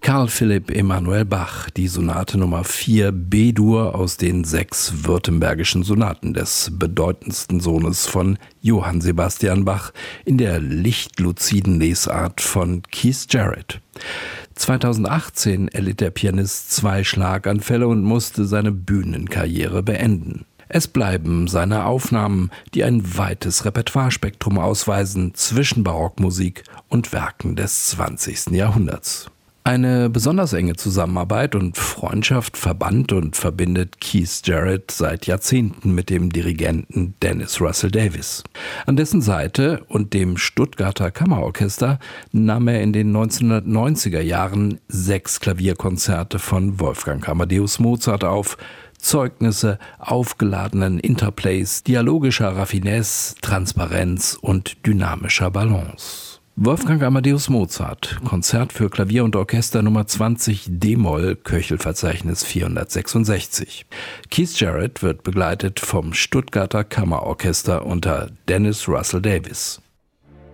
Carl Philipp Emanuel Bach, die Sonate Nummer 4 B-Dur aus den 6 württembergischen Sonaten des bedeutendsten Sohnes von Johann Sebastian Bach in der lichtluziden Lesart von Keith Jarrett. 2018 erlitt der Pianist 2 Schlaganfälle und musste seine Bühnenkarriere beenden. Es bleiben seine Aufnahmen, die ein weites Repertoirespektrum ausweisen zwischen Barockmusik und Werken des 20. Jahrhunderts. Eine besonders enge Zusammenarbeit und Freundschaft verband und verbindet Keith Jarrett seit Jahrzehnten mit dem Dirigenten Dennis Russell Davis. An dessen Seite und dem Stuttgarter Kammerorchester nahm er in den 1990er Jahren 6 Klavierkonzerte von Wolfgang Amadeus Mozart auf, Zeugnisse aufgeladenen Interplays, dialogischer Raffinesse, Transparenz und dynamischer Balance. Wolfgang Amadeus Mozart, Konzert für Klavier und Orchester Nummer 20 d-Moll, Köchelverzeichnis 466. Keith Jarrett wird begleitet vom Stuttgarter Kammerorchester unter Dennis Russell Davis.